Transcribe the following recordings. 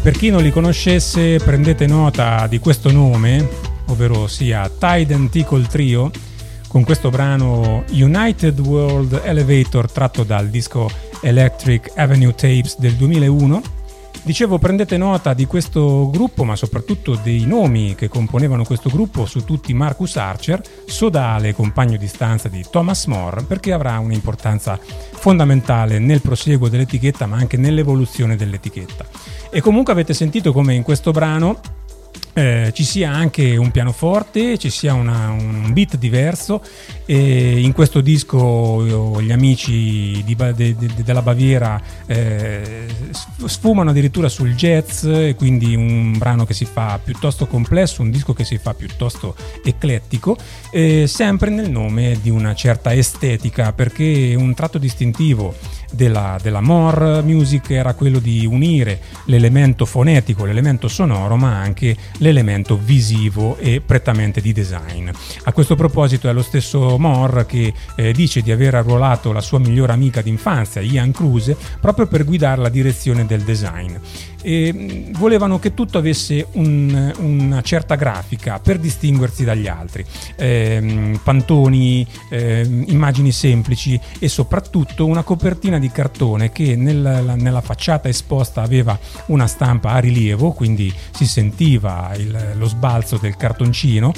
Per chi non li conoscesse, prendete nota di questo nome, ovvero sia Tide and Tickle Trio, con questo brano United World Elevator tratto dal disco Electric Avenue Tapes del 2001. Dicevo, prendete nota di questo gruppo, ma soprattutto dei nomi che componevano questo gruppo, su tutti Marcus Archer, sodale compagno di stanza di Thomas More, perché avrà un'importanza fondamentale nel prosieguo dell'etichetta, ma anche nell'evoluzione dell'etichetta. E comunque avete sentito come in questo brano ci sia anche un pianoforte, ci sia un beat diverso, e in questo disco gli amici della Baviera sfumano addirittura sul jazz, e quindi un brano che si fa piuttosto complesso, un disco che si fa piuttosto eclettico, sempre nel nome di una certa estetica, perché un tratto distintivo della More Music era quello di unire l'elemento fonetico, l'elemento sonoro, ma anche l'elemento visivo e prettamente di design. A questo proposito è lo stesso More che dice di aver arruolato la sua migliore amica d'infanzia, Ian Kruse, proprio per guidare la direzione del design. E volevano che tutto avesse una certa grafica per distinguersi dagli altri, pantoni, immagini semplici e soprattutto una copertina di cartone che nella facciata esposta aveva una stampa a rilievo, quindi si sentiva lo sbalzo del cartoncino,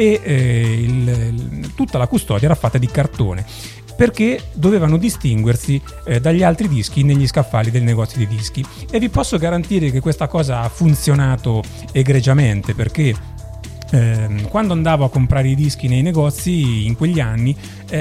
e tutta la custodia era fatta di cartone, perché dovevano distinguersi dagli altri dischi negli scaffali del negozio di dischi. E vi posso garantire che questa cosa ha funzionato egregiamente, perché quando andavo a comprare i dischi nei negozi in quegli anni,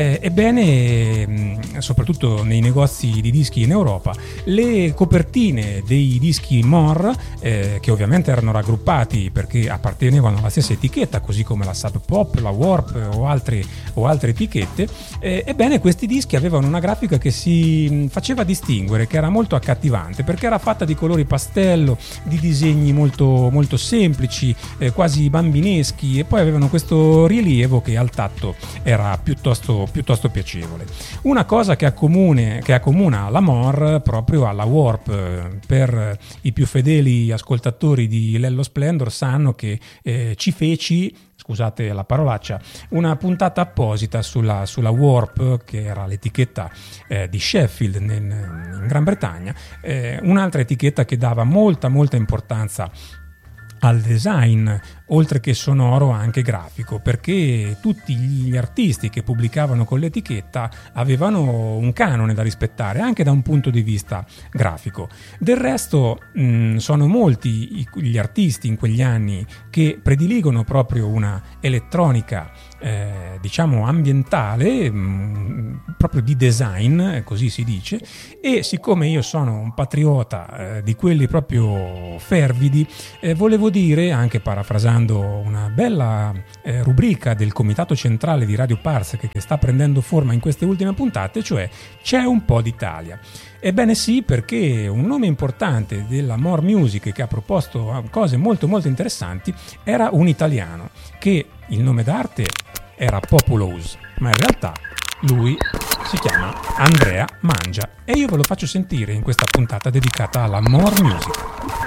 ebbene, soprattutto nei negozi di dischi in Europa, le copertine dei dischi More, che ovviamente erano raggruppati perché appartenevano alla stessa etichetta, così come la Sub Pop, la Warp o altre etichette, ebbene questi dischi avevano una grafica che si faceva distinguere, che era molto accattivante, perché era fatta di colori pastello, di disegni molto, molto semplici, quasi bambineschi, e poi avevano questo rilievo che al tatto era piuttosto piacevole. Una cosa che accomuna la More proprio alla Warp, per i più fedeli ascoltatori di Lello Splendor sanno che ci feci, scusate la parolaccia, una puntata apposita sulla Warp, che era l'etichetta di Sheffield in Gran Bretagna, un'altra etichetta che dava molta importanza al design, oltre che sonoro anche grafico, perché tutti gli artisti che pubblicavano con l'etichetta avevano un canone da rispettare anche da un punto di vista grafico. Del resto sono molti gli artisti in quegli anni che prediligono proprio una elettronica diciamo ambientale, proprio di design, così si dice, e siccome io sono un patriota di quelli proprio fervidi, volevo dire, anche parafrasando una bella rubrica del comitato centrale di Radio Pars che sta prendendo forma in queste ultime puntate, cioè c'è un po' d'Italia. Ebbene sì, perché un nome importante della More Music che ha proposto cose molto interessanti era un italiano, che il nome d'arte era Populous, ma in realtà lui si chiama Andrea Mangia, e io ve lo faccio sentire in questa puntata dedicata alla More Music.